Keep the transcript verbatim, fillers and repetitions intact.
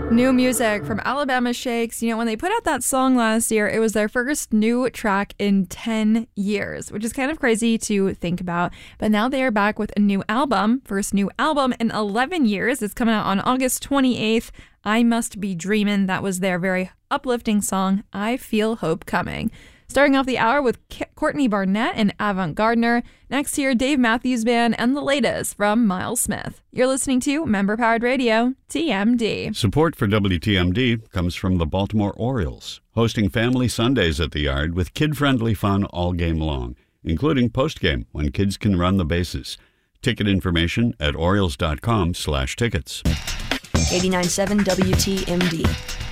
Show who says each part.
Speaker 1: New music from Alabama Shakes. You know, when they put out that song last year, it was their first new track in ten years, which is kind of crazy to think about. But now they are back with a new album, first new album in eleven years. It's coming out on August twenty-eighth. I Must Be Dreamin'. That was their very uplifting song, I Feel Hope Coming. Starting off the hour with Courtney Barnett and Avant Gardner. Next here, Dave Matthews Band and the latest from Miles Smith. You're listening to Member Powered Radio, T M D.
Speaker 2: Support for W T M D comes from the Baltimore Orioles, hosting family Sundays at the Yard with kid-friendly fun all game long, including postgame when kids can run the bases. Ticket information at orioles dot com slash tickets.
Speaker 3: eighty-nine point seven W T M D.